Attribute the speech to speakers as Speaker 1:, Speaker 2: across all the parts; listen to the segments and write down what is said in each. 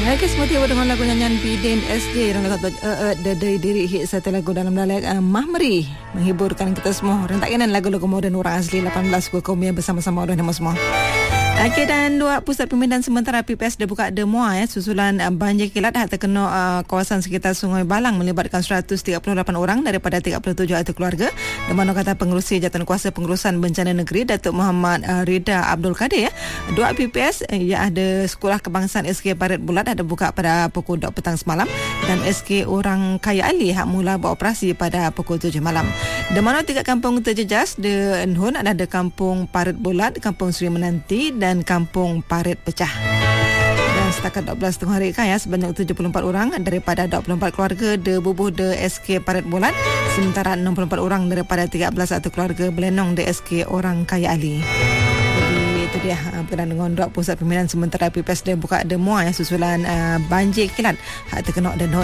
Speaker 1: Lagi seperti dengan lagu nyanyian Bidin SJ yang kata dari diri hit satu lagu dalam dialek Mahmeri menghiburkan kita semua. Rentakan lagu-lagu moden orang asli 18 kaum yang bersama-sama orang semua. Okey, dan dua pusat pemindahan sementara PPS dah buka demo susulan banjir kilat terkena kawasan sekitar Sungai Balang melibatkan 138 orang daripada 37 ahli keluarga. Di mana kata pengerusi Jawatankuasa Pengurusan Bencana Negeri Datuk Muhammad Rida Abdul Kadir, dua PPS yang ada Sekolah Kebangsaan SK Parit Bulat ada buka pada pukul 2 petang semalam dan SK Orang Kaya Ali hak mula beroperasi pada pukul 7 malam. Di mana tiga kampung terjejas di Enhun ada Kampung Parit Bulat, Kampung Seri Menanti dan Kampung Parit Pecah. Dan setakat 12 tengah hari kaya sebanyak 74 orang daripada 24 keluarga bubuh de SK Parit Bulat, sementara 64 orang daripada 13 satu keluarga belenong de SK Orang Kaya Ali. Jadi itu dia berkenaan dengan dua pusat pemindahan sementara PPS dia buka demo susulan banjir kilat hak terkena Denhon.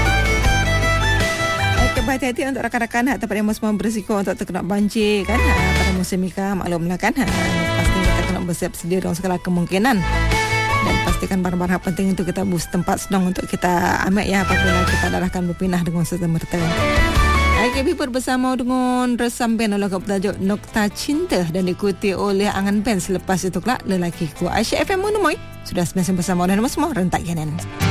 Speaker 1: Berhati-hati untuk rakan-rakan tempat yang semua berisiko untuk terkena banjir kan pada musim Mika, maklumlah kan pasti kita kena bersiap sedia dengan segala kemungkinan dan pastikan barang-barang penting itu kita bus tempat senang untuk kita ambil ya apabila kita akan berpindah dengan serta-merta. IKB bersama dengan resam band lagu bertajuk Nokta Cinta dan diikuti oleh Angan Band selepas itu kelak Lelaki Ku. Aisyah FM Monomoy sudah semasa bersama dan semua rentak kanan.